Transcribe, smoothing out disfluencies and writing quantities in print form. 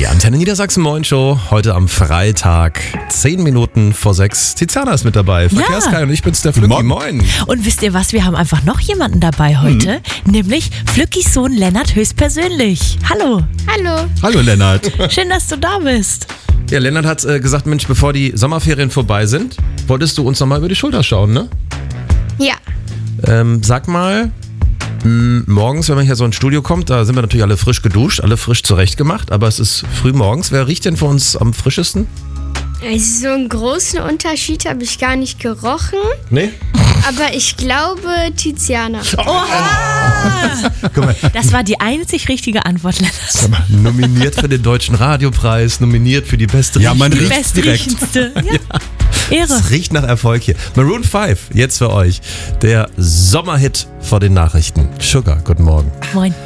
Antenne Niedersachsen Moin Show, heute am Freitag, 10 Minuten vor 6. Tiziana ist mit dabei, Verkehrskai und ich bin's, der Flücki. Moin. Und wisst ihr was, wir haben einfach noch jemanden dabei heute, nämlich Flückis Sohn Lennart höchstpersönlich. Hallo. Hallo Lennart. Schön, dass du da bist. Ja, Lennart hat gesagt, Mensch, bevor die Sommerferien vorbei sind, wolltest du uns nochmal über die Schulter schauen, ne? Ja. Sag mal, morgens, wenn man hier so ins Studio kommt, da sind wir natürlich alle frisch geduscht, alle frisch zurechtgemacht, aber es ist früh morgens. Wer riecht denn für uns am frischesten? Also so einen großen Unterschied habe ich gar nicht gerochen, Nee? aber ich glaube Tiziana. Guck mal, Das war die einzig richtige Antwort, Lennart. nominiert für den Deutschen Radiopreis, nominiert für die beste Ja, man Die riecht's direkt. bestriechendste. Ja. Ehre. Es riecht nach Erfolg hier. Maroon 5, jetzt für euch. Der Sommerhit vor den Nachrichten. Sugar, guten Morgen. Moin.